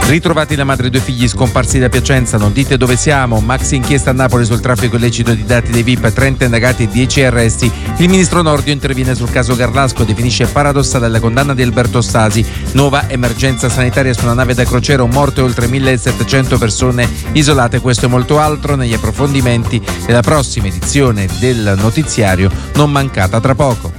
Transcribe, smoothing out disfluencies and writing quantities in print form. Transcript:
Ritrovati la madre e 2 figli scomparsi da Piacenza, non dite dove siamo. Maxi inchiesta a Napoli sul traffico illecito di dati dei VIP, 30 indagati e 10 arresti. Il ministro Nordio interviene sul caso Garlasco, definisce paradossale la condanna di Alberto Stasi. Nuova emergenza sanitaria su una nave da crociera, un morto e oltre 1700 persone isolate. Questo e molto altro negli approfondimenti della prossima edizione del notiziario, non mancata tra poco.